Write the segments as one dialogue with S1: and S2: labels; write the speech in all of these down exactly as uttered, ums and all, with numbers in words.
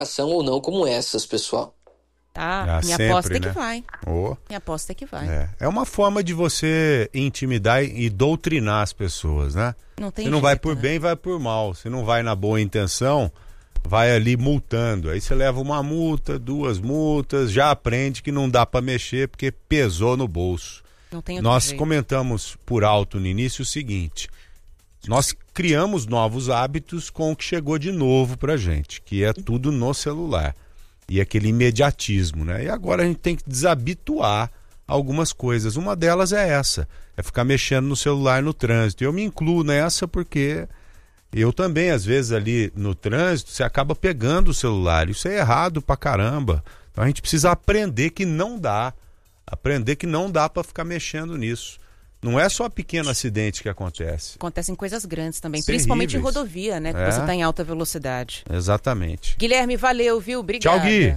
S1: ação ou não como essas, pessoal.
S2: Tá,
S3: Ah,
S2: minha
S3: sempre,
S2: aposta é
S3: né?
S2: que vai.
S3: Oh.
S2: Minha aposta é que vai.
S3: É. é uma forma de você intimidar e doutrinar as pessoas, né?
S2: Não tem
S3: Se não
S2: jeito,
S3: vai por
S2: né?
S3: bem, vai por mal. Se não vai na boa intenção, vai ali multando. Aí você leva uma multa, duas multas, já aprende que não dá para mexer porque pesou no bolso.
S2: Não tem outro
S3: Nós
S2: jeito.
S3: comentamos por alto no início o seguinte: nós criamos novos hábitos com o que chegou de novo pra gente, que é tudo no celular. E aquele imediatismo, né? E agora a gente tem que desabituar algumas coisas. Uma delas é essa, é ficar mexendo no celular no trânsito. Eu me incluo nessa porque eu também, às vezes, ali no trânsito, você acaba pegando o celular. Isso é errado pra caramba. Então a gente precisa aprender que não dá. Aprender que não dá pra ficar mexendo nisso. Não é só pequeno acidente que acontece.
S2: Acontecem coisas grandes também,
S3: Terríveis.
S2: principalmente em rodovia, né? Que
S3: É.
S2: você está em alta velocidade.
S3: Exatamente.
S2: Guilherme, valeu, viu? Obrigada.
S3: Tchau, Gui.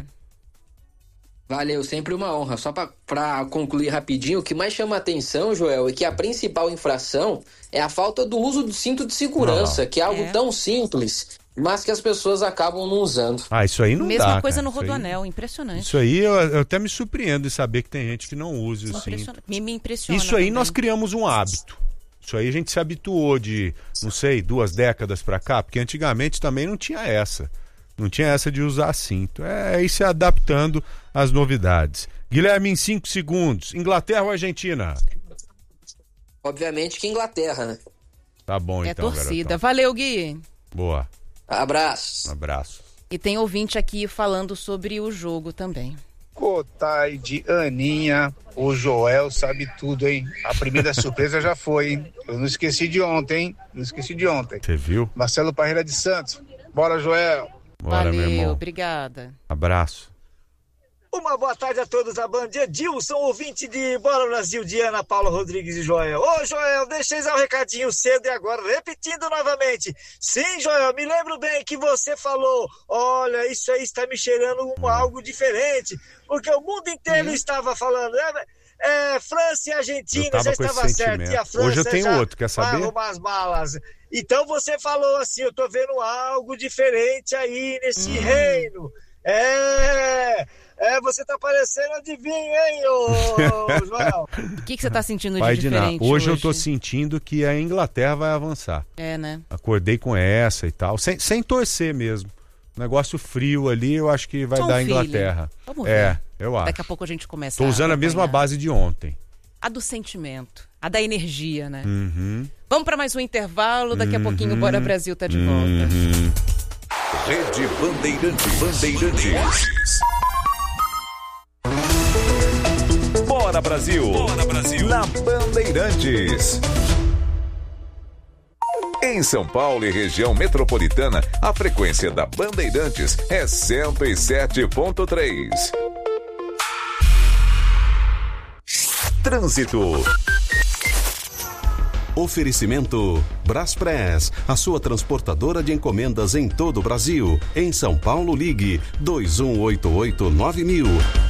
S1: Valeu, sempre uma honra. Só para concluir rapidinho, o que mais chama a atenção, Joel, é que a principal infração é a falta do uso do cinto de segurança,
S3: Ah.
S1: que é algo
S2: É.
S1: tão simples, mas que as pessoas acabam não usando.
S3: Ah, isso aí não
S2: Mesma
S3: dá,
S2: coisa
S3: cara.
S2: no
S3: Isso aí-
S2: Rodoanel, impressionante.
S3: Isso aí eu, eu até me surpreendo de saber que tem gente que não use o cinto.
S2: Impressiona- Me, me impressiona.
S3: Isso aí
S2: também.
S3: nós criamos um hábito. Isso aí a gente se habituou de, não sei, duas décadas pra cá, porque antigamente também não tinha essa. Não tinha essa de usar cinto. É ir se adaptando às novidades. Guilherme, em cinco segundos. Inglaterra ou Argentina?
S1: Obviamente que Inglaterra, né?
S3: Tá bom,
S2: É
S3: então,
S2: torcida.
S3: garotão.
S2: Valeu, Gui.
S3: Boa.
S1: Abraço.
S3: Um abraço.
S2: E tem ouvinte aqui falando sobre o jogo também.
S4: Cotai de Aninha, o Joel sabe tudo, hein? A primeira surpresa já foi, hein? Eu não esqueci de ontem, hein? Não esqueci de ontem.
S3: Você viu?
S4: Marcelo Parreira de Santos. Bora, Joel.
S3: Bora, meu
S2: Valeu,
S3: irmão.
S2: obrigada.
S3: Abraço.
S5: Uma boa tarde a todos da Band. Edilson, ouvinte de Bora Brasil, de Ana Paula Rodrigues e Joel. Ô, Joel, deixei um recadinho cedo e agora, repetindo novamente. Sim, Joel, me lembro bem que você falou, olha, isso aí está me cheirando um algo diferente, porque o mundo inteiro
S2: Hum.
S5: estava falando, é, é, França e
S3: Eu
S5: Argentina
S3: tava
S5: já
S3: com esse
S5: estava certo,
S3: sentimento.
S5: e a França
S3: Hoje eu tenho
S5: já
S3: outro, quer
S5: vai
S3: saber?
S5: arrumar as balas. Então você falou assim, eu tô vendo algo diferente aí nesse
S2: Hum.
S5: reino. É... É, você tá parecendo adivinho, hein, ô Joel?
S2: O que, que você tá sentindo
S3: Pai
S2: de
S3: de nada.
S2: diferente
S3: Hoje
S2: hoje?
S3: eu tô sentindo que a Inglaterra vai avançar.
S2: É, né?
S3: Acordei com essa e tal, sem, sem torcer mesmo. Negócio frio ali, eu acho que vai
S2: Só um
S3: dar
S2: feeling.
S3: Inglaterra.
S2: Vamos
S3: É,
S2: ver.
S3: eu acho.
S2: Daqui a pouco a gente começa
S3: Tô usando a mesma
S2: acompanhar.
S3: base de ontem.
S2: A do sentimento, a da energia, né?
S3: Uhum.
S2: Vamos para mais um intervalo, daqui a pouquinho o Bora Brasil tá de volta.
S3: Uhum.
S6: Rede Bandeirantes. Bandeirantes. Bora Brasil. Bora Brasil. Na Bandeirantes. Em São Paulo e região metropolitana, a frequência da Bandeirantes é cento e sete ponto três. Trânsito.
S7: Oferecimento Braspress, a sua transportadora de encomendas em todo o Brasil. Em São Paulo, ligue dois um oito oito nove mil.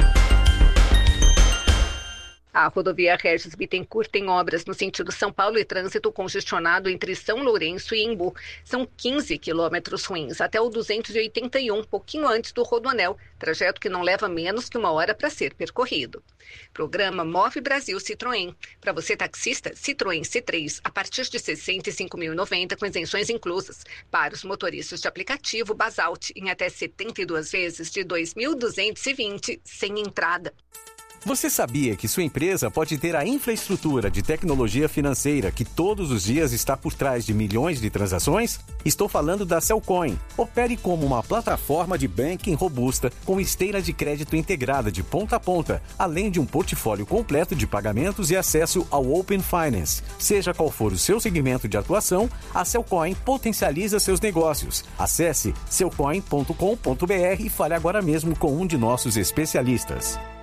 S8: A rodovia Regis Bittencourt tem obras no sentido São Paulo e trânsito congestionado entre São Lourenço e Embu. São quinze quilômetros ruins até o duzentos e oitenta e um, pouquinho antes do Rodoanel, trajeto que não leva menos que uma hora para ser percorrido. Programa Move Brasil Citroën. Para você taxista, Citroën C três a partir de sessenta e cinco mil e noventa com isenções inclusas. Para os motoristas de aplicativo Basalt em até setenta e duas vezes de dois mil duzentos e vinte sem entrada.
S9: Você sabia que sua empresa pode ter a infraestrutura de tecnologia financeira que todos os dias está por trás de milhões de transações? Estou falando da Cellcoin. Opere como uma plataforma de banking robusta com esteira de crédito integrada de ponta a ponta, além de um portfólio completo de pagamentos e acesso ao Open Finance. Seja qual for o seu segmento de atuação, a Cellcoin potencializa seus negócios. Acesse cellcoin ponto com ponto br e fale agora mesmo com um de nossos especialistas.